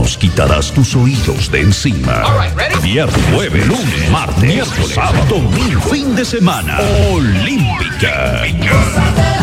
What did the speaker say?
nos quitarás tus oídos de encima. Viernes, jueves, lunes, martes, miércoles, sábado, domingo, fin de semana. Olímpica.